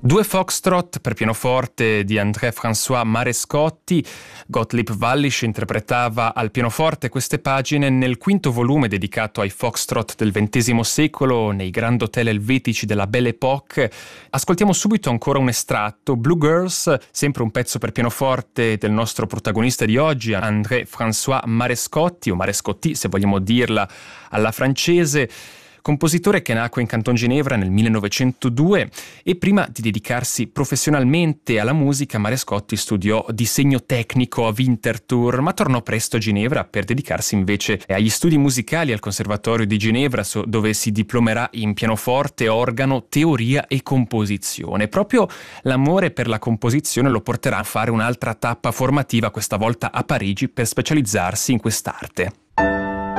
Due foxtrot per pianoforte di André-François Marescotti. Gottlieb Wallisch interpretava al pianoforte queste pagine nel quinto volume dedicato ai foxtrot del XX secolo nei Grand Hotel elvetici della Belle Époque. Ascoltiamo subito ancora un estratto, Blue Girls, sempre un pezzo per pianoforte del nostro protagonista di oggi, André-François Marescotti, o Marescotti se vogliamo dirla alla francese, compositore che nacque in Canton Ginevra nel 1902 e prima di dedicarsi professionalmente alla musica Marescotti studiò disegno tecnico a Winterthur, ma tornò presto a Ginevra per dedicarsi invece agli studi musicali al Conservatorio di Ginevra, dove si diplomerà in pianoforte, organo, teoria e composizione. Proprio l'amore per la composizione lo porterà a fare un'altra tappa formativa, questa volta a Parigi, per specializzarsi in quest'arte.